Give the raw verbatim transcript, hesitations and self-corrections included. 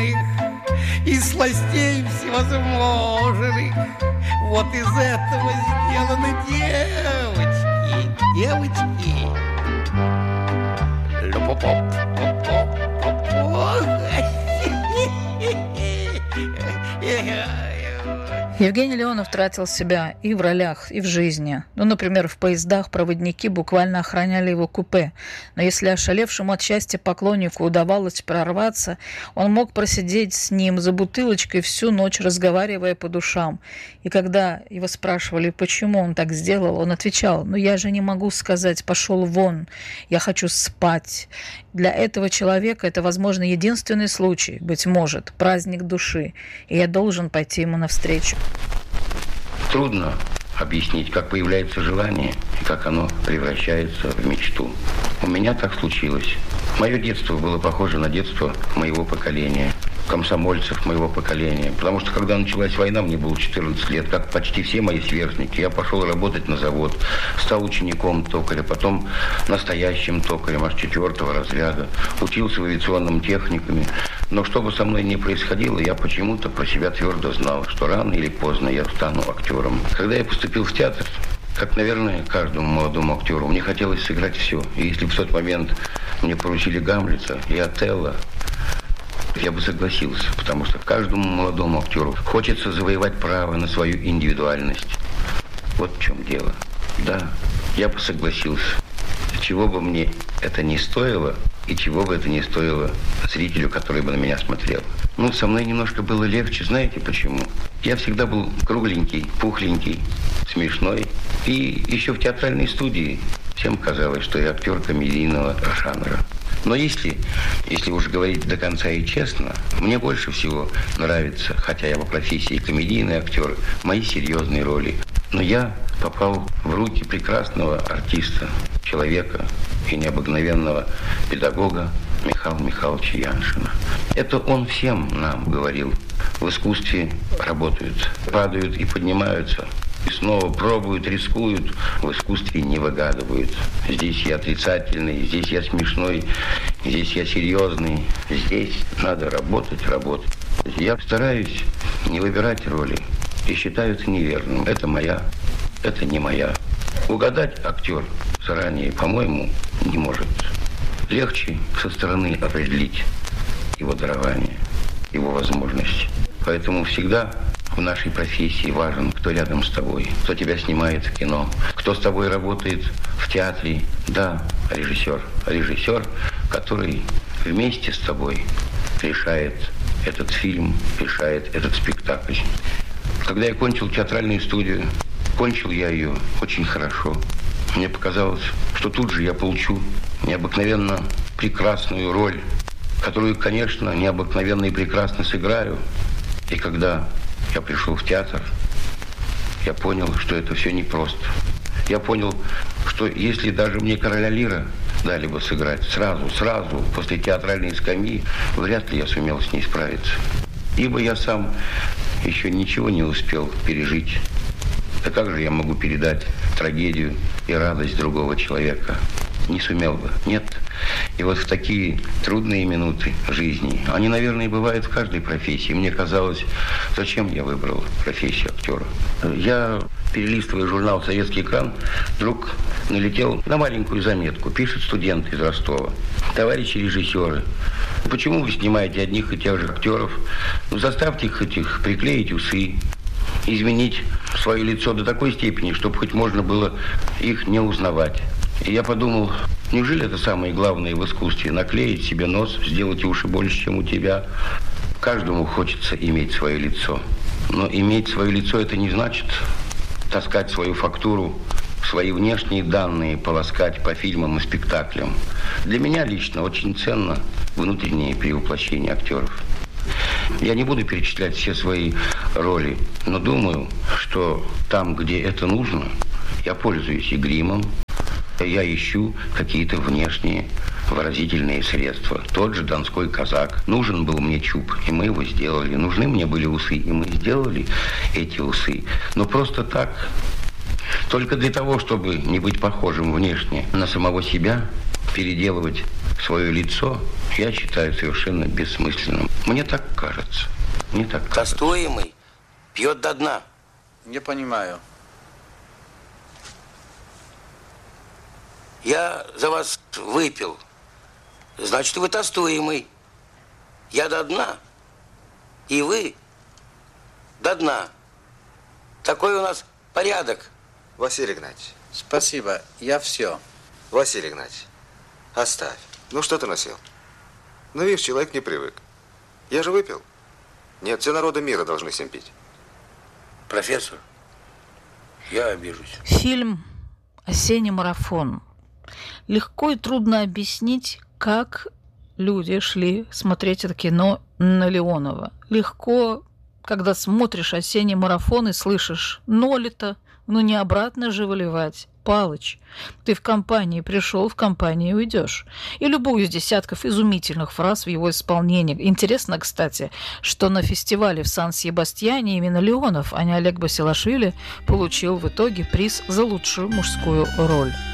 нежных, из сластей всевозможных. Вот из этого сделаны девочки, девочки. Евгений Леонов тратил себя и в ролях, и в жизни. Ну, например, в поездах проводники буквально охраняли его купе. Но если ошалевшему от счастья поклоннику удавалось прорваться, он мог просидеть с ним за бутылочкой всю ночь, разговаривая по душам. И когда его спрашивали, почему он так сделал, он отвечал: «Ну, я же не могу сказать, пошел вон, я хочу спать». Для этого человека это, возможно, единственный случай, быть может, праздник души, и я должен пойти ему навстречу. Трудно объяснить, как появляется желание и как оно превращается в мечту. У меня так случилось. Мое детство было похоже на детство моего поколения, комсомольцев моего поколения. Потому что, когда началась война, мне было четырнадцать лет, как почти все мои сверстники. Я пошел работать на завод, стал учеником токаря, потом настоящим токарем аж четвертого разряда. Учился в авиационном техникуме. Но что бы со мной ни происходило, я почему-то про себя твердо знал, что рано или поздно я стану актером. Когда я поступил в театр, как, наверное, каждому молодому актеру, мне хотелось сыграть все. И если бы в тот момент мне поручили Гамлета и Отелло, я бы согласился, потому что каждому молодому актеру хочется завоевать право на свою индивидуальность. Вот в чем дело. Да, я бы согласился. Чего бы мне это ни стоило, и чего бы это ни стоило зрителю, который бы на меня смотрел. Ну, со мной немножко было легче, знаете почему? Я всегда был кругленький, пухленький, смешной. И еще в театральной студии всем казалось, что я актер комедийного жанра. Но если, если уж говорить до конца и честно, мне больше всего нравится, хотя я по профессии комедийный актер, мои серьезные роли. Но я попал в руки прекрасного артиста, человека и необыкновенного педагога Михаила Михайловича Яншина. Это он всем нам говорил. В искусстве работают, падают и поднимаются. И снова пробуют, рискуют, в искусстве не выгадывают. Здесь я отрицательный, здесь я смешной, здесь я серьезный. Здесь надо работать, работать. Я стараюсь не выбирать роли и считаю это неверным. Это моя, это не моя. Угадать актер заранее, по-моему, не может. Легче со стороны определить его дарование, его возможности. Поэтому всегда в нашей профессии важен, кто рядом с тобой, кто тебя снимает в кино, кто с тобой работает в театре. Да, режиссер. Режиссер, который вместе с тобой решает этот фильм, решает этот спектакль. Когда я кончил театральную студию, кончил я ее очень хорошо. Мне показалось, что тут же я получу необыкновенно прекрасную роль, которую, конечно, необыкновенно и прекрасно сыграю. И когда я пришел в театр, я понял, что это все непросто. Я понял, что если даже мне «Короля Лира» дали бы сыграть сразу, сразу, после театральной скамьи, вряд ли я сумел с ней справиться. Ибо я сам еще ничего не успел пережить. Да как же я могу передать трагедию и радость другого человека? Не сумел бы. Нет. И вот в такие трудные минуты жизни, они, наверное, бывают в каждой профессии. Мне казалось, зачем я выбрал профессию актера. Я, перелистывая журнал «Советский экран», вдруг налетел на маленькую заметку. Пишет студент из Ростова. Товарищи режиссеры, почему вы снимаете одних и тех же актеров? Ну, заставьте их этих приклеить усы, изменить свое лицо до такой степени, чтобы хоть можно было их не узнавать. И я подумал, неужели это самое главное в искусстве? Наклеить себе нос, сделать уши больше, чем у тебя. Каждому хочется иметь свое лицо. Но иметь свое лицо – это не значит таскать свою фактуру, свои внешние данные полоскать по фильмам и спектаклям. Для меня лично очень ценно внутреннее перевоплощение актеров. Я не буду перечислять все свои роли, но думаю, что там, где это нужно, я пользуюсь и гримом, я ищу какие-то внешние выразительные средства. Тот же «Донской казак». Нужен был мне чуб, и мы его сделали. Нужны мне были усы, и мы сделали эти усы. Но просто так, только для того, чтобы не быть похожим внешне на самого себя, переделывать свое лицо я считаю совершенно бессмысленным. Мне так кажется. Мне так кажется. Кастуемый пьет до дна. Не понимаю. Я за вас выпил. Значит, вы тостуемый. Я до дна. И вы до дна. Такой у нас порядок. Василий Игнатьевич. Спасибо, я все. Василий Игнатьевич, оставь. Ну что ты носил? Ну видишь, человек не привык. Я же выпил. Нет, все народы мира должны с ним пить. Профессор, я обижусь. Фильм «Осенний марафон». Легко и трудно объяснить, как люди шли смотреть это кино на Леонова. Легко, когда смотришь «Осенний марафон» и слышишь «Нолито», ну не обратно же выливать. Палыч, ты в компании пришел, в компании уйдешь. И любую из десятков изумительных фраз в его исполнении. Интересно, кстати, что на фестивале в Сан-Себастьяне именно Леонов, а не Олег Басилашвили, получил в итоге приз за лучшую мужскую роль.